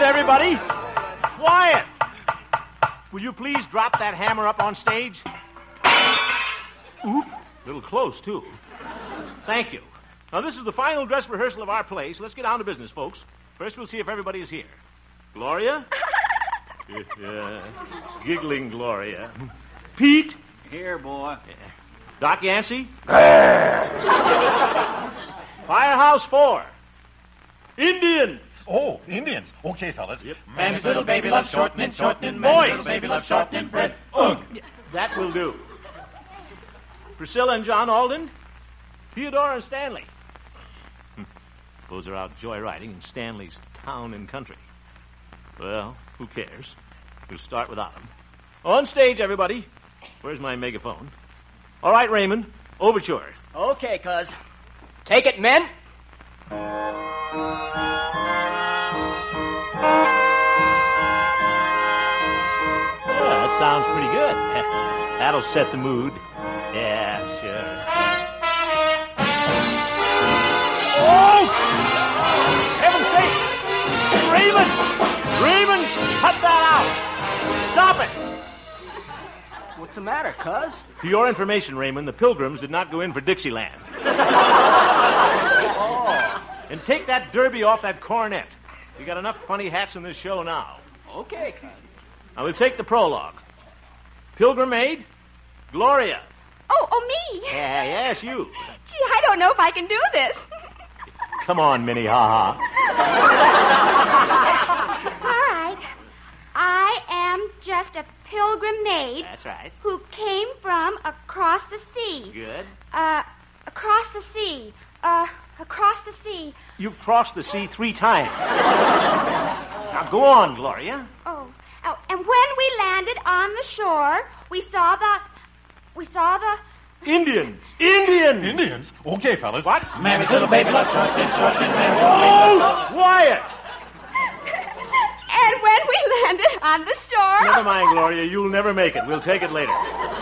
everybody. Quiet. Will you please drop that hammer up on stage? Oop. A little close, too. Thank you. Now, this is the final dress rehearsal of our play, so let's get down to business, folks. First, we'll see if everybody is here. Gloria? Giggling Gloria. Pete? Here, boy. Doc Yancey? Firehouse 4. Indians. Oh, Indians. Okay, fellas. Yep. Mammy's little baby loves shortening. Boys. Mammy's little baby loves shortening bread. Ugh. That will do. Priscilla and John Alden. Theodore and Stanley. Those are out joyriding in Stanley's town and country. Well, who cares? We'll start without them. On stage, everybody. Where's my megaphone? All right, Raymond. Overture. Okay, cuz. Take it, men. Yeah, that sounds pretty good. That'll set the mood. Yeah, sure. Oh! Heaven's sake! Raymond! Raymond, cut that out! Stop it! What's the matter, cuz? For your information, Raymond, the Pilgrims did not go in for Dixieland. Oh. And take that derby off that cornet. You got enough funny hats in this show now. Okay, cuz. Now we'll take the prologue. Pilgrim Maid, Gloria. Oh, me. Yeah, yes, you. Gee, I don't know if I can do this. Come on, Minnie, ha-ha. All right. I am just a pilgrim maid. That's right. Who came from across the sea. Good. Across the sea. Across the sea. You've crossed the sea 3 times. Now go on, Gloria. Oh, and when we landed on the shore, we saw the... Indians. Indians. Indians? Okay, fellas. What? Mammy's little baby loves shortening. Oh, quiet. And when we landed on the shore... Never mind, Gloria. You'll never make it. We'll take it later.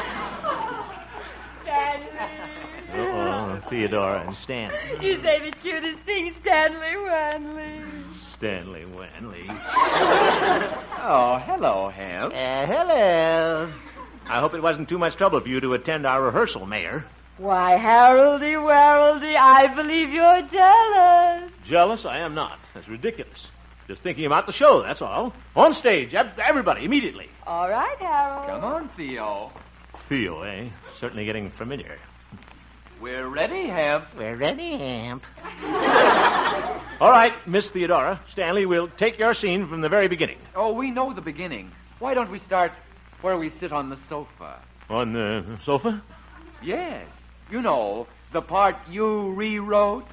Stanley. Uh-oh, Theodora and Stanley. You say the cutest thing, Stanley Wanley. Stanley Wanley. Oh, hello, Ham. Hello. I hope it wasn't too much trouble for you to attend our rehearsal, Mayor. Why, Haroldy, Waroldy, I believe you're jealous. Jealous? I am not. That's ridiculous. Just thinking about the show, that's all. On stage, everybody, immediately. All right, Harold. Come on, Theo. Theo, eh? Certainly getting familiar. We're ready, Ham. We're ready, Hamp. All right, Miss Theodora. Stanley, we'll take your scene from the very beginning. Oh, we know the beginning. Why don't we start where we sit on the sofa? On the sofa? Yes. You know, the part you rewrote.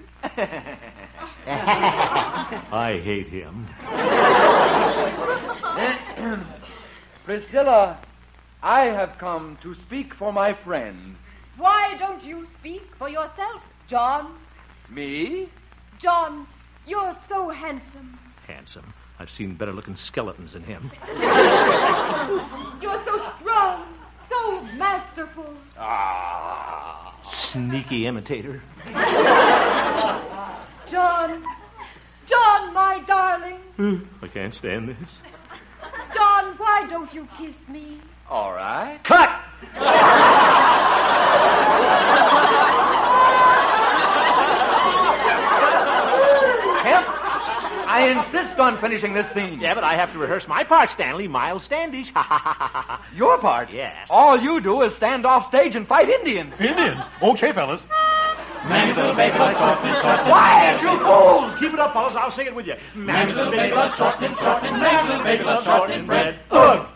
I hate him. Priscilla, I have come to speak for my friend. Why don't you speak for yourself, John? Me? John, you're so handsome. Handsome. I've seen better-looking skeletons than him. You're so strong, so masterful. Ah. Sneaky imitator. John, my darling. I can't stand this. John, why don't you kiss me? All right. Cut! Kemp, I insist on finishing this scene. Yeah, but I have to rehearse my part, Stanley. Miles Standish. Your part? Yes. All you do is stand off stage and fight Indians. Indians? Okay, fellas. Mammy's little baby loves shortening. Quiet, you fool! Keep it up, fellas. I'll sing it with you. Mammy's little baby loves shortening. Mammy's little baby loves shortening bread. Ugh.